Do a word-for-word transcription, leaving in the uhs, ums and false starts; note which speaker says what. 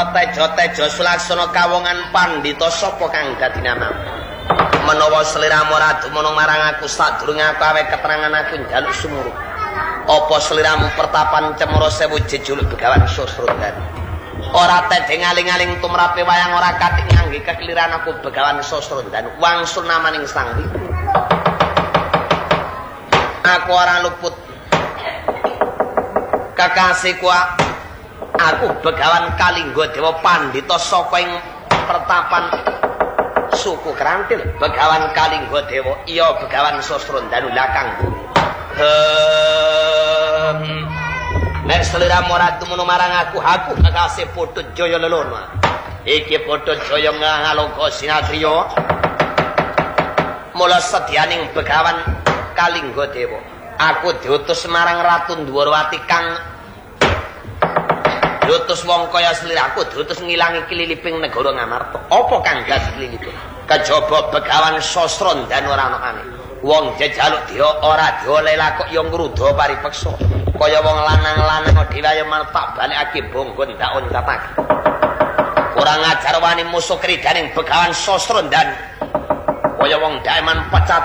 Speaker 1: ana tejo-tejo sulaksana kawongan pandhita sapa kang dadi nama menawa sliramu ora dumunung marang aku sadurunge aku awe keterangan aku njaluk sumuruk apa sliramu pertapan cemara sewu jejuluk Begawan Sosrondan ora tedhe ngaling-aling tumrape wayang ora katik ngangge kekeliran aku Begawan Sosrondan wangsul namaning Sang Hyang aku ora luput kekasihku aku Begawan Kalingga Dewa Pandhita saka ing pertapan suku Krantil Begawan Kalingga Dewa iya Begawan Sosrondan lakang hmm nek sliramu ora tumunung marang aku aku kekasih Putut Jaya Lelono iki Putut Jaya ngaloga sinadriya mula sedyaning Begawan Kalingga Dewa aku diutus marang Ratu Ndwarawati kang diutus wong kaya sliraku diutus ngilangi kililiping negara Ngamarta apa kang dadi kililiping kejaba Begawan Sosrondan ora ana aneh wong jejaluk dia ora diolela kok ya ngruda paripeksa kaya wong lanang-lanang dhewe ayo martak balekake bonggon ndak ontapake ora ngajar wani musuh kridaning Begawan Sosrondan kaya wong daeman pecat